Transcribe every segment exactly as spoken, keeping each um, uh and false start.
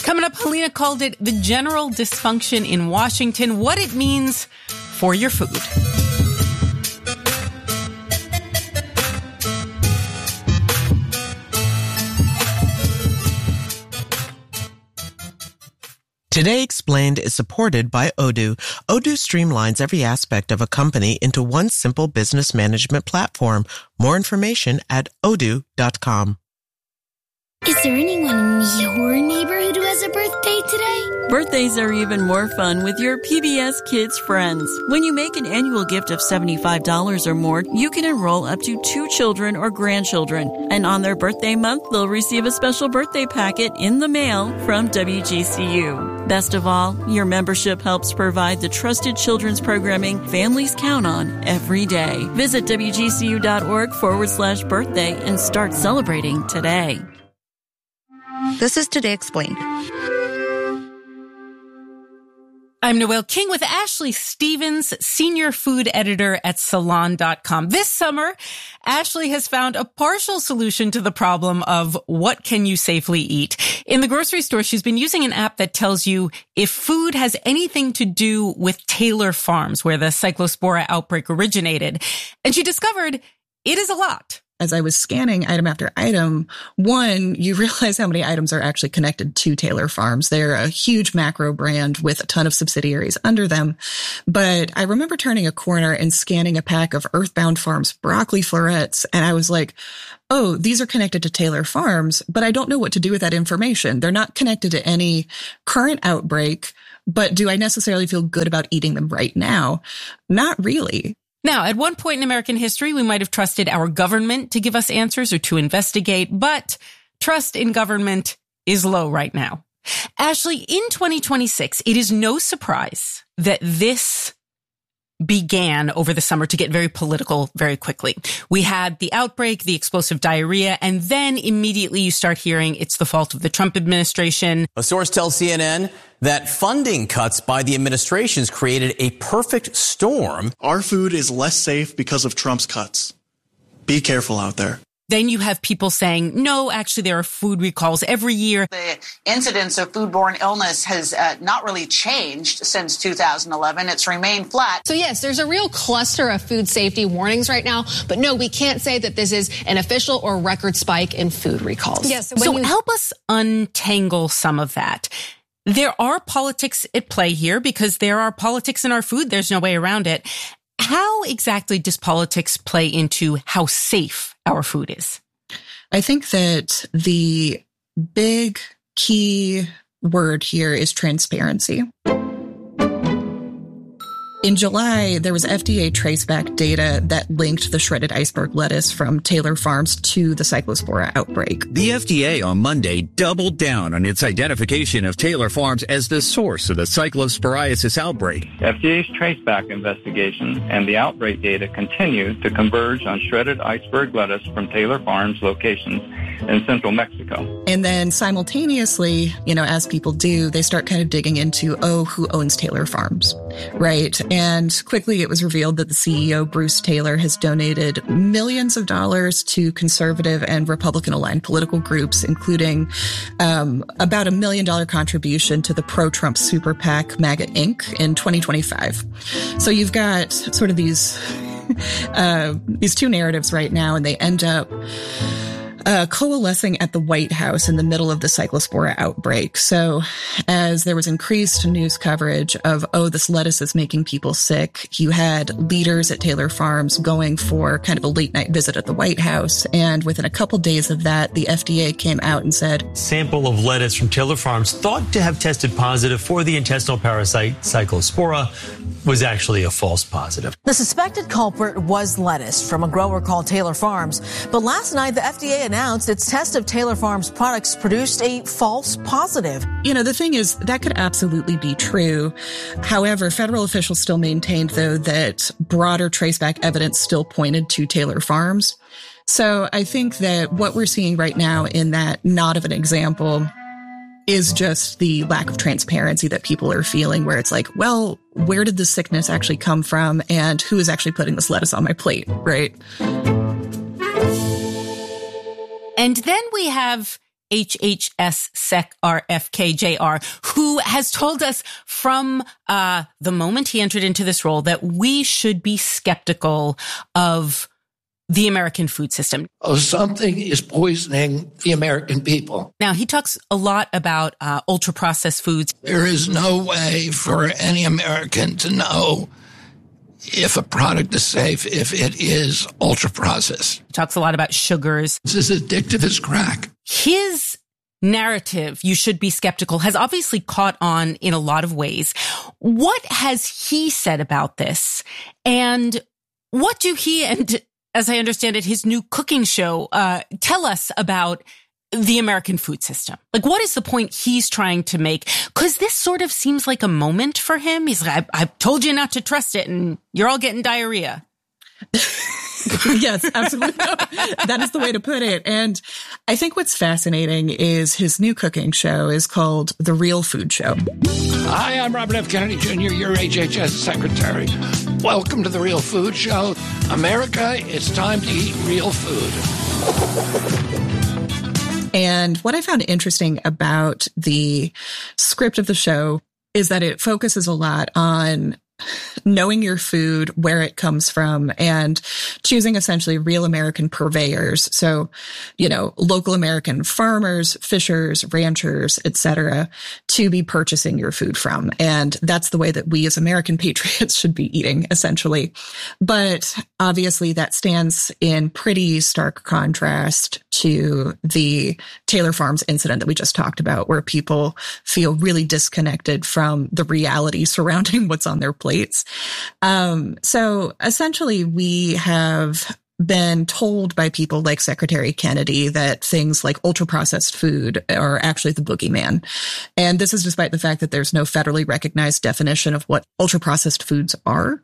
Coming up, Helena called it the general dysfunction in Washington, what it means for your food. Today Explained is supported by Odoo. Odoo streamlines every aspect of a company into one simple business management platform. More information at odoo dot com. Is there anyone in your neighborhood who has a birthday today? Birthdays are even more fun with your P B S Kids friends. When you make an annual gift of seventy-five dollars or more, you can enroll up to two children or grandchildren. And on their birthday month, they'll receive a special birthday packet in the mail from W G C U. Best of all, your membership helps provide the trusted children's programming families count on every day. Visit W G C U dot org forward slash birthday and start celebrating today. This is Today Explained. I'm Noelle King with Ashley Stevens, senior food editor at salon dot com. This summer, Ashley has found a partial solution to the problem of what can you safely eat. In the grocery store, she's been using an app that tells you if food has anything to do with Taylor Farms, where the Cyclospora outbreak originated. And she discovered it is a lot. As I was scanning item after item, one, you realize how many items are actually connected to Taylor Farms. They're a huge macro brand with a ton of subsidiaries under them. But I remember turning a corner and scanning a pack of Earthbound Farms broccoli florets, and I was like, oh, these are connected to Taylor Farms, but I don't know what to do with that information. They're not connected to any current outbreak, but do I necessarily feel good about eating them right now? Not really. Now, at one point in American history, we might have trusted our government to give us answers or to investigate, but trust in government is low right now. Ashley, in twenty twenty-six, it is no surprise that this began over the summer to get very political very quickly. We had the outbreak, the explosive diarrhea, and then immediately you start hearing it's the fault of the Trump administration. A source tells C N N that funding cuts by the administrations created a perfect storm. Our food is less safe because of Trump's cuts. Be careful out there. Then you have people saying, no, actually, there are food recalls every year. The incidence of foodborne illness has uh, not really changed since two thousand eleven. It's remained flat. So, yes, there's a real cluster of food safety warnings right now. But no, we can't say that this is an official or record spike in food recalls. Yes. So, so you- help us untangle some of that. There are politics at play here because there are politics in our food. There's no way around it. How exactly does politics play into how safe our food is? I think that the big key word here is transparency. In July, there was F D A traceback data that linked the shredded iceberg lettuce from Taylor Farms to the Cyclospora outbreak. The F D A on Monday doubled down on its identification of Taylor Farms as the source of the cyclosporiasis outbreak. F D A's traceback investigation and the outbreak data continue to converge on shredded iceberg lettuce from Taylor Farms locations in central Mexico. And then simultaneously, you know, as people do, they start kind of digging into, oh, who owns Taylor Farms, right? And quickly it was revealed that the C E O, Bruce Taylor, has donated millions of dollars to conservative and Republican-aligned political groups, including um, about a million dollar contribution to the pro-Trump super PAC MAGA Incorporated in twenty twenty-five. So you've got sort of these uh, these two narratives right now, and they end up Uh, coalescing at the White House in the middle of the Cyclospora outbreak. So as there was increased news coverage of, oh, this lettuce is making people sick, you had leaders at Taylor Farms going for kind of a late night visit at the White House. And within a couple days of that, the F D A came out and said, sample of lettuce from Taylor Farms thought to have tested positive for the intestinal parasite Cyclospora was actually a false positive. The suspected culprit was lettuce from a grower called Taylor Farms. But last night, the F D A announced its test of Taylor Farms products produced a false positive. You know, the thing is, that could absolutely be true. However, federal officials still maintained, though, that broader traceback evidence still pointed to Taylor Farms. So I think that what we're seeing right now in that not of an example is just the lack of transparency that people are feeling, where it's like, well, where did this sickness actually come from, and who is actually putting this lettuce on my plate, right? And then we have H H S S E C R F K J R, who has told us from uh the moment he entered into this role that we should be skeptical of the American food system. Oh, something is poisoning the American people. Now, he talks a lot about uh, ultra-processed foods. There is no way for any American to know if a product is safe if it is ultra-processed. He talks a lot about sugars. It's as addictive as crack. His narrative, you should be skeptical, has obviously caught on in a lot of ways. What has he said about this? And what do he and, as I understand it, his new cooking show uh, tell us about the American food system? Like, what is the point he's trying to make? Because this sort of seems like a moment for him. He's like, I, I told you not to trust it, and you're all getting diarrhea. Yes, absolutely. That is the way to put it. And I think what's fascinating is his new cooking show is called The Real Food Show. Hi, I'm Robert F. Kennedy Junior, your H H S secretary. Welcome to The Real Food Show. America, it's time to eat real food. And what I found interesting about the script of the show is that it focuses a lot on knowing your food, where it comes from, and choosing essentially real American purveyors. So, you know, local American farmers, fishers, ranchers, et cetera, to be purchasing your food from. And that's the way that we as American patriots should be eating, essentially. But obviously that stands in pretty stark contrast to the Taylor Farms incident that we just talked about, where people feel really disconnected from the reality surrounding what's on their plates. Um, so essentially we have been told by people like Secretary Kennedy that things like ultra-processed food are actually the boogeyman. And this is despite the fact that there's no federally recognized definition of what ultra-processed foods are.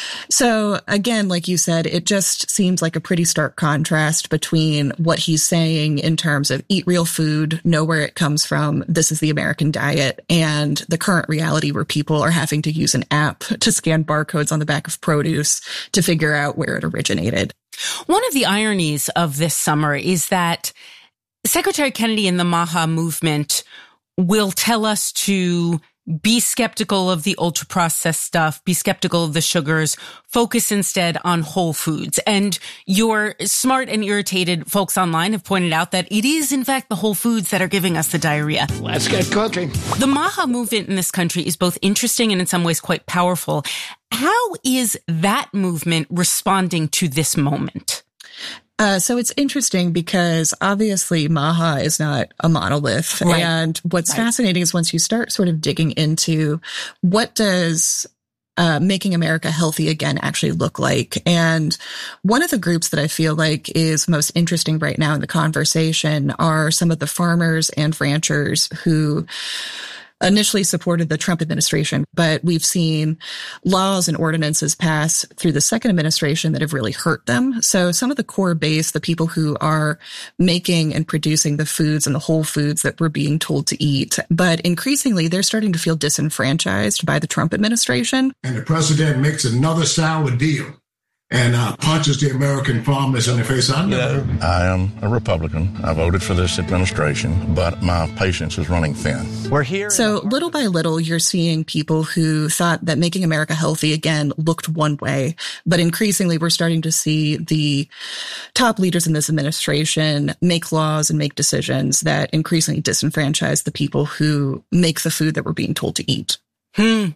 So again, like you said, it just seems like a pretty stark contrast between what he's saying in terms of eat real food, know where it comes from, this is the American diet, and the current reality where people are having to use an app to scan barcodes on the back of produce to figure out where it originated. One of the ironies of this summer is that Secretary Kennedy and the MAHA movement will tell us to be skeptical of the ultra-processed stuff, be skeptical of the sugars, focus instead on whole foods. And your smart and irritated folks online have pointed out that it is, in fact, the whole foods that are giving us the diarrhea. Let's get cooking. The MAHA movement in this country is both interesting and in some ways quite powerful. How is that movement responding to this moment? Uh, so it's interesting because obviously MAHA is not a monolith. Right. And what's right. fascinating is once you start sort of digging into what does uh, making America healthy again actually look like. And one of the groups that I feel like is most interesting right now in the conversation are some of the farmers and ranchers who initially supported the Trump administration, but we've seen laws and ordinances pass through the second administration that have really hurt them. So some of the core base, the people who are making and producing the foods and the whole foods that we're being told to eat, but increasingly they're starting to feel disenfranchised by the Trump administration. And the president makes another sour deal and uh, punches the American farmers in the face. I never. I am a Republican. I voted for this administration, but my patience is running thin. We're here. So little by little, you're seeing people who thought that making America healthy again looked one way, but increasingly we're starting to see the top leaders in this administration make laws and make decisions that increasingly disenfranchise the people who make the food that we're being told to eat. Hmm.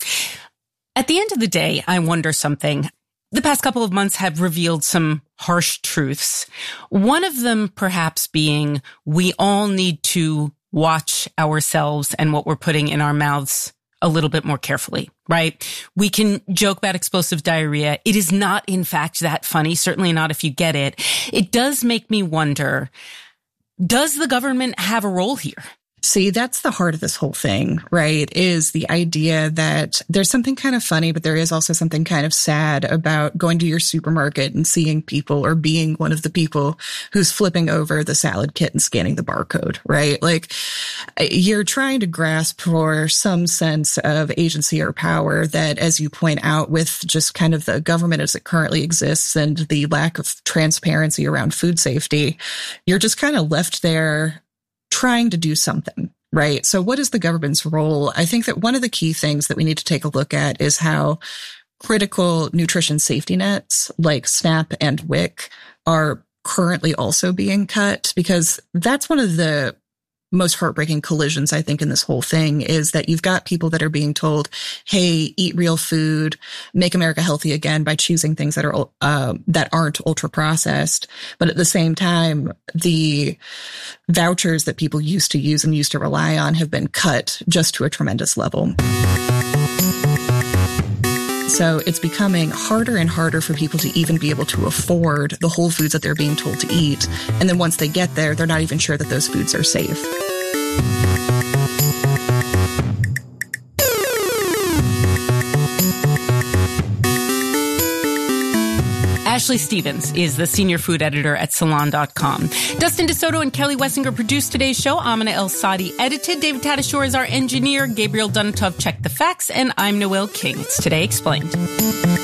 At the end of the day, I wonder something. The past couple of months have revealed some harsh truths. One of them perhaps being we all need to watch ourselves and what we're putting in our mouths a little bit more carefully, right? We can joke about explosive diarrhea. It is not, in fact, that funny, certainly not if you get it. It does make me wonder, does the government have a role here? See, that's the heart of this whole thing, right? Is the idea that there's something kind of funny, but there is also something kind of sad about going to your supermarket and seeing people or being one of the people who's flipping over the salad kit and scanning the barcode, right? Like you're trying to grasp for some sense of agency or power that, as you point out, with just kind of the government as it currently exists and the lack of transparency around food safety, you're just kind of left there trying to do something, right? So what is the government's role? I think that one of the key things that we need to take a look at is how critical nutrition safety nets like SNAP and W I C are currently also being cut, because that's one of the most heartbreaking collisions, I think, in this whole thing, is that you've got people that are being told, hey, eat real food, make America healthy again by choosing things that are uh, that aren't ultra processed. But at the same time, the vouchers that people used to use and used to rely on have been cut just to a tremendous level. So it's becoming harder and harder for people to even be able to afford the whole foods that they're being told to eat. And then once they get there, they're not even sure that those foods are safe. Ashley Stevens is the senior food editor at Salon dot com. Dustin DeSoto and Kelly Wessinger produced today's show. Amina El-Sadi edited. David Tadashore is our engineer. Gabriel Dunatov checked the facts. And I'm Noelle King. It's Today Explained.